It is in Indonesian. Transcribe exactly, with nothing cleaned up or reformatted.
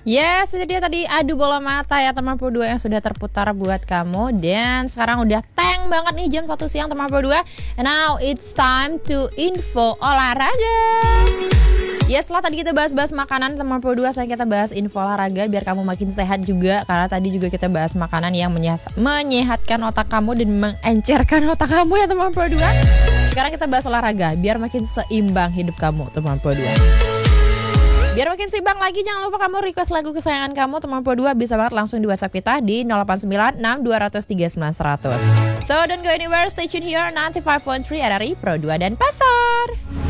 Yes, itu dia tadi adu bola mata ya teman Pro dua yang sudah terputar buat kamu. Dan sekarang udah tank banget nih jam satu siang teman Pro dua. And now it's time to info olahraga. Ya setelah tadi kita bahas-bahas makanan teman Pro dua, sekarang kita bahas info olahraga biar kamu makin sehat juga. Karena tadi juga kita bahas makanan yang menyes- menyehatkan otak kamu dan mengencerkan otak kamu ya teman Pro dua. Sekarang kita bahas olahraga biar makin seimbang hidup kamu teman Pro dua. Biar makin seimbang lagi, jangan lupa kamu request lagu kesayangan kamu teman Pro dua, bisa banget langsung di WhatsApp kita di nol delapan sembilan enam dua nol nol tiga sembilan satu nol nol. So don't go anywhere, stay tune here ninety-five point three R R I Pro dua dan Pasar.